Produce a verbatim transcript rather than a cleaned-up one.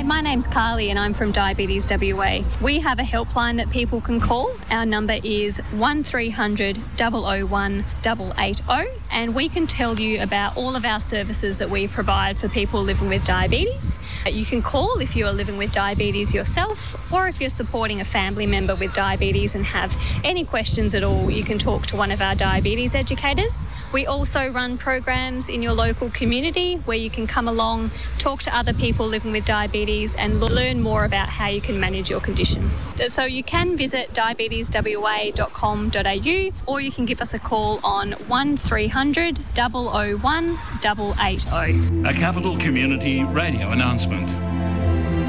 my name's Carly and I'm from Diabetes W A. We have a helpline that people can call. Our number is one three hundred, double oh one, double eight oh, and we can tell you about all of our services that we provide for people living with diabetes. You can call if you are living with diabetes yourself, or if you're supporting a family member with diabetes and have any questions at all, you can talk to one of our diabetes educators. We also run programs in your local community where you can come along, talk to other people living with diabetes and learn more about how you can manage your condition. So you can visit diabetes w a dot com dot a u or you can give us a call on one three hundred, double oh one, double eight oh. A Capital Community Radio announcement.